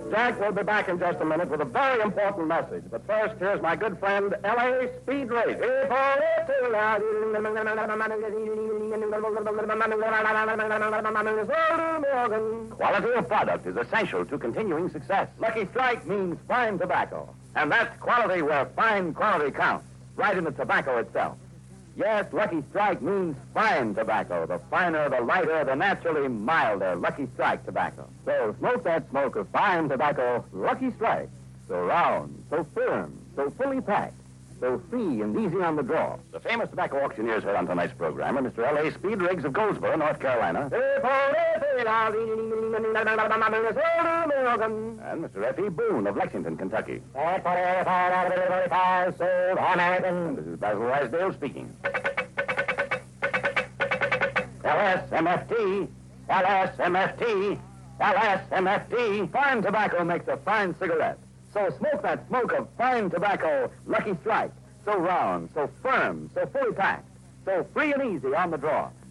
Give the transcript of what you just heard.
Jack will be back in just a minute with a very important message. But first, here's my good friend, L.A. Speed Race. Quality of product is essential to continuing success. Lucky Strike means fine tobacco. And that's quality where fine quality counts, right in the tobacco itself. Yes, Lucky Strike means fine tobacco. The finer, the lighter, the naturally milder Lucky Strike tobacco. So smoke that smoke of fine tobacco, Lucky Strike. So round, so firm, so fully packed, so free and easy on the draw. The famous tobacco auctioneers heard on tonight's program are Mr. L.A. Speed Riggs of Goldsboro, North Carolina, and Mr. F.E. Boone of Lexington, Kentucky. And this is Basil Risedale speaking. LSMFT, LSMFT, LSMFT. Fine tobacco makes a fine cigarette. So smoke that smoke of fine tobacco, Lucky Strike. So round, so firm, so fully packed, so free and easy on the draw.